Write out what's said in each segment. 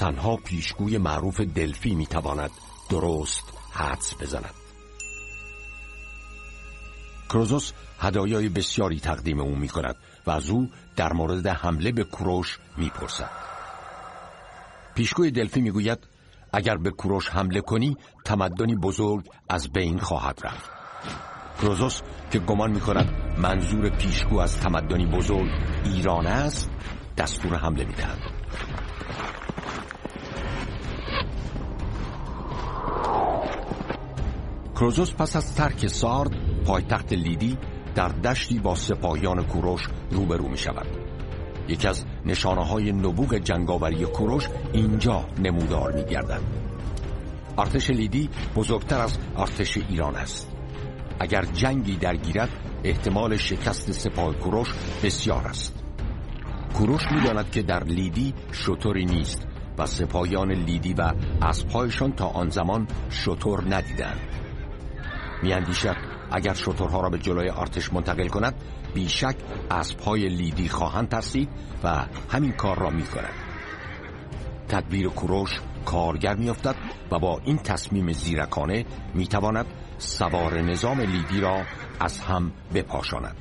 تنها پیشگوی معروف دلفی میتواند درست حدس بزند. کروزوس هدایای بسیاری تقدیم او میکند و از او در مورد حمله به کوروش میپرسد. پیشگوی دلفی میگوید اگر به کوروش حمله کنی تمدنی بزرگ از بین خواهد رفت. کروزوس که گمان میکند منظور پیشگو از تمدنی بزرگ ایران است، دستور حمله میدهد. کروزوس پس از ترک سارد پایتخت لیدی در دشتی با سپاهیان کوروش روبرو می شود. یکی از نشانه‌های نبوغ جنگاوری کوروش اینجا نمودار می گردد. ارتش لیدی بزرگتر از ارتش ایران است. اگر جنگی درگیرد احتمال شکست سپاه کوروش بسیار است. کوروش می داند که در لیدی شتری نیست و سپاهیان لیدی و اسب‌هایشان تا آن زمان شتر ندیدند. می اندیشد اگر شترها را به جلوی ارتش منتقل کند بیشک اسب‌های لیدی خواهند ترسید و همین کار را می کند. تدبیر کوروش کارگر می افتد و با این تصمیم زیرکانه می تواند سوار نظام لیدی را از هم بپاشاند.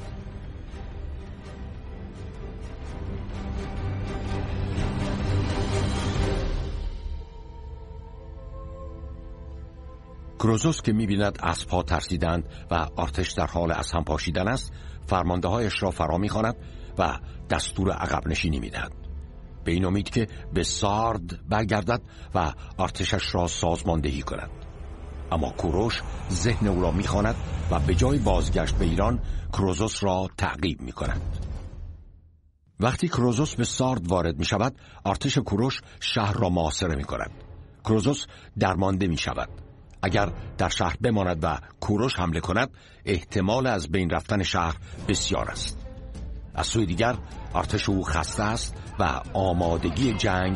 کروزوس که می‌بیند اسب‌ها ترسیدند و ارتش در حال از هم پاشیدن است، فرمانده‌هایش را فرا می‌خواند و دستور عقب نشینی می‌دهد. به این امید که به سارد برگردد و ارتشش را سازماندهی کند. اما کوروش ذهن او را می‌خواند و به جای بازگشت به ایران کروزوس را تعقیب می‌کند. وقتی کروزوس به سارد وارد می‌شود، ارتش کوروش شهر را محاصره می‌کند. کروزوس درمانده می‌شود. اگر در شهر بماند و کوروش حمله کند احتمال از بین رفتن شهر بسیار است. از سوی دیگر ارتش او خسته است و آمادگی جنگ